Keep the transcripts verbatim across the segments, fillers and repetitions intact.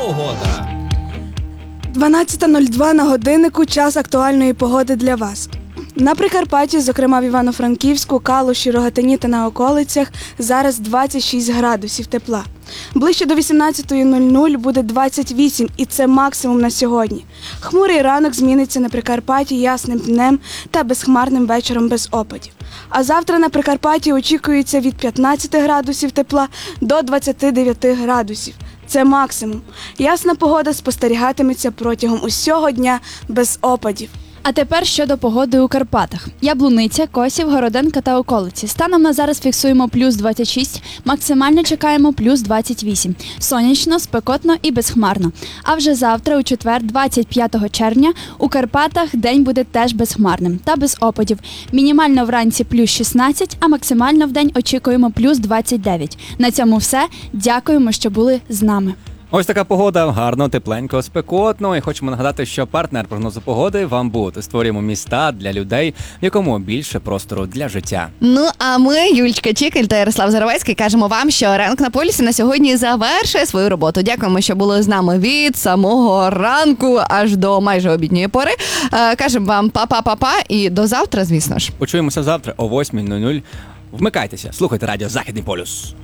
Погода. дванадцята нуль два на годиннику, час актуальної погоди для вас. На Прикарпатті, зокрема в Івано-Франківську, Калуші, Рогатині та на околицях, зараз двадцять шість градусів тепла. Ближче до вісімнадцятої нуль нуль буде двадцять вісім, і це максимум на сьогодні. Хмурий ранок зміниться на Прикарпатті ясним днем та безхмарним вечором без опадів. А завтра на Прикарпатті очікується від п'ятнадцяти градусів тепла до двадцяти дев'яти градусів. Це максимум. Ясна погода спостерігатиметься протягом усього дня без опадів. А тепер щодо погоди у Карпатах. Яблуниця, Косів, Городенка та околиці. Станом на зараз фіксуємо плюс двадцять шість, максимально чекаємо плюс двадцять вісім. Сонячно, спекотно і безхмарно. А вже завтра, у четвер, двадцять п'ятого червня, у Карпатах день буде теж безхмарним та без опадів. Мінімально вранці плюс шістнадцять, а максимально вдень очікуємо плюс двадцять дев'ять. На цьому все. Дякуємо, що були з нами. Ось така погода, гарно, тепленько, спекотно. І хочемо нагадати, що партнер прогнозу погоди вам буде. Створюємо міста для людей, в якому більше простору для життя. Ну, а ми, Юлічка Чікель та Ярослав Заровецький, кажемо вам, що ранок на полюсі на сьогодні завершує свою роботу. Дякуємо, що були з нами від самого ранку аж до майже обідньої пори. Е, кажемо вам па-па-па-па і до завтра, звісно ж. Почуємося завтра о восьмій нуль нуль. Вмикайтеся, слухайте радіо «Західний полюс».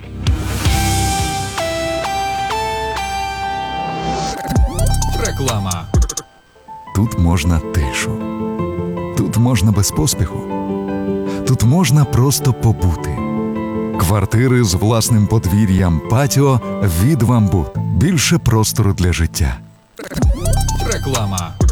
Реклама. Тут можна тишу. Тут можна без поспіху. Тут можна просто побути. Квартири з власним подвір'ям, патіо від «Вамбут». Більше простору для життя. Реклама.